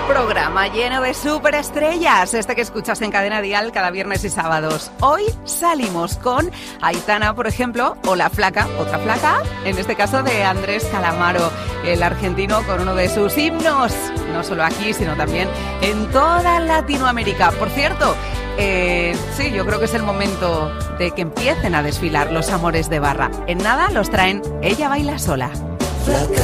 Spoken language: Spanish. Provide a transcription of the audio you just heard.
Programa lleno de superestrellas, este que escuchas en Cadena Dial cada viernes y sábados. Hoy salimos con Aitana, por ejemplo, o La Flaca, otra flaca, en este caso de Andrés Calamaro, el argentino, con uno de sus himnos, no solo aquí, sino también en toda Latinoamérica. Por cierto, sí, yo creo que es el momento de que empiecen a desfilar los amores de barra. En nada los traen Ella Baila Sola. Flaca.